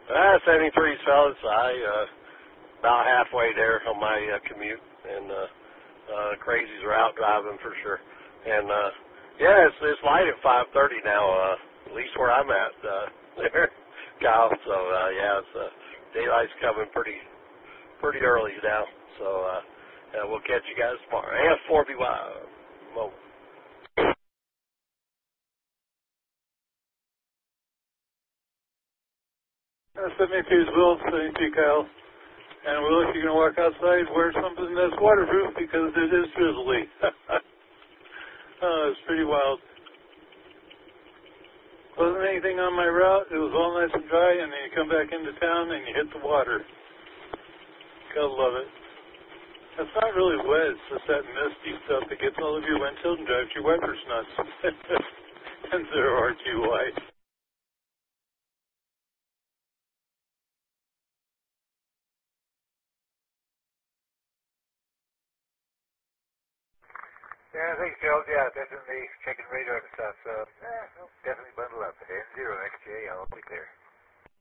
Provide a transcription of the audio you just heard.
73 fellas. I about halfway there on my commute, and crazies are out driving for sure. And yeah, it's light at 5:30 now. At least where I'm at there, Kyle. So yeah, it's daylight's coming pretty early now. So we'll catch you guys tomorrow. And 4BY. Mo. 72's Will, 72 Kyle. And Will, if you're going to walk outside, wear something that's waterproof because it is drizzly. It's pretty wild. Wasn't anything on my route. It was all nice and dry, and then you come back into town and you hit the water. Gotta love it. It's not really wet. It's just that misty stuff that gets all of your windshield and drives your wipers nuts. And there are too white. Yeah, thanks, Gerald. Yeah, definitely checking radar and stuff. So, definitely bundle up. N0XJ, I'll be clear.